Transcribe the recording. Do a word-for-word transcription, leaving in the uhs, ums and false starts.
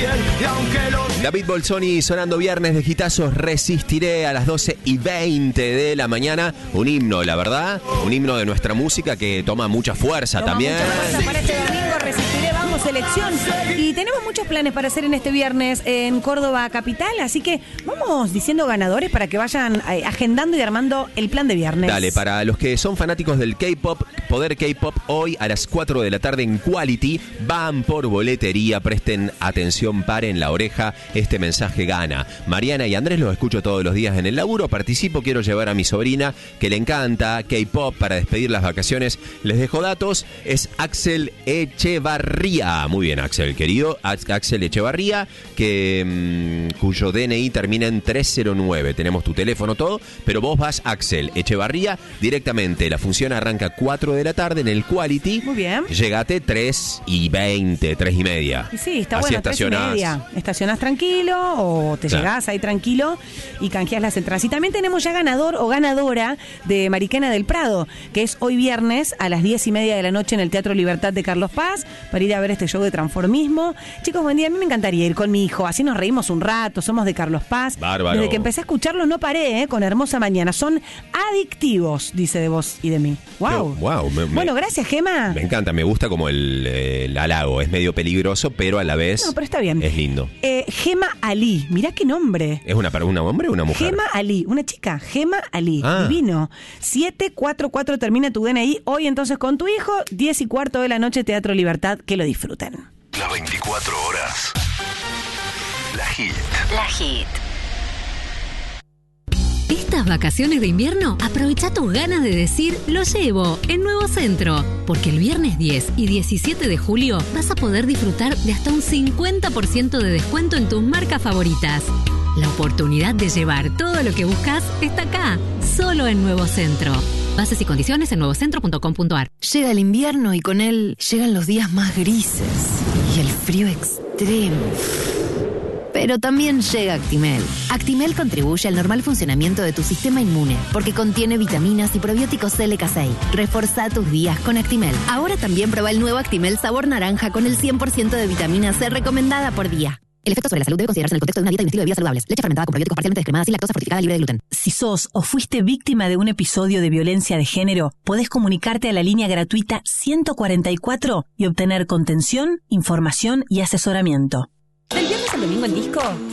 David Bolsoni sonando viernes de hitazos. Resistiré a las doce y veinte de la mañana. Un himno, la verdad. Un himno de nuestra música que toma mucha fuerza toma también. Mucha fuerza para este domingo. Resistiré, vamos, selección. Y tenemos muchos planes para hacer en este viernes en Córdoba Capital. Así que vamos diciendo ganadores para que vayan agendando y armando el plan de viernes. Dale, para los que son fanáticos del K-pop, Poder K-pop, hoy a las cuatro de la tarde en Quality. Van por boletería. Presten atención, paren la oreja. Este mensaje gana. Mariana y Andrés los escucho todos los días en el laburo. Participo, quiero llevar a mi sobrina que le encanta K-pop para despedir las vacaciones. Les dejo datos. Es Axel Echevarría. Muy bien, Axel, querido. Axel Echevarría, que mmm, cuyo D N I termina en tres cero nueve. Tenemos tu teléfono, todo. Pero vos vas, Axel Echevarría, directamente. La función arranca cuatro de la tarde en el Quality. Muy bien. Llegate tres y veinte, tres y media. Y sí, está Así bueno, estacionás. tres y media. Estacionás tranquilo o te Claro. llegás ahí tranquilo y canjeás las entradas. Y también tenemos ya ganador o ganadora de Mariquena del Prado, que es hoy viernes a las diez y media de la noche en el Teatro Libertad de Carlos Paz, para ir a ver este show de transformismo. Chicos, buen día. A mí me encantaría ir con mi hijo. Así nos reímos un rato. Somos de Carlos Paz. Bárbaro. Desde que empecé a escucharlos no paré, ¿eh? Con Hermosa Mañana. Son adictivos, dice de vos y de mí. ¡Wow! Wow, me, me, bueno, gracias, Gema. Me encanta, me gusta como el, el halago. Es medio peligroso, pero a la vez No, pero está bien. es lindo. Eh, Gema Ali. Mirá qué nombre. ¿Es una para un hombre o una mujer? Gema Ali, una chica, Gema Ali, Ah. divino. siete cuatro cuatro termina tu D N I. Hoy entonces con tu hijo, diez y cuarto de la noche, Teatro Libertad, que lo disfruten. Las veinticuatro horas. La Hit. La Hit. Estas vacaciones de invierno, aprovecha tus ganas de decir lo llevo en Nuevo Centro, porque el viernes diez y diecisiete de julio vas a poder disfrutar de hasta un cincuenta por ciento de descuento en tus marcas favoritas. La oportunidad de llevar todo lo que buscas está acá, solo en Nuevo Centro. Bases y condiciones en nuevocentro punto com punto ar. Llega el invierno y con él llegan los días más grises y el frío extremo. Pero también llega Actimel. Actimel contribuye al normal funcionamiento de tu sistema inmune porque contiene vitaminas y probióticos L K seis. Reforzá tus días con Actimel. Ahora también prueba el nuevo Actimel sabor naranja con el cien por ciento de vitamina C recomendada por día. El efecto sobre la salud debe considerarse en el contexto de una dieta y un estilo de vida saludables. Leche fermentada con probióticos parcialmente descremada, sin lactosa, fortificada, libre de gluten. Si sos o fuiste víctima de un episodio de violencia de género, podés comunicarte a la línea gratuita ciento cuarenta y cuatro y obtener contención, información y asesoramiento. ¿Del viernes al domingo en disco?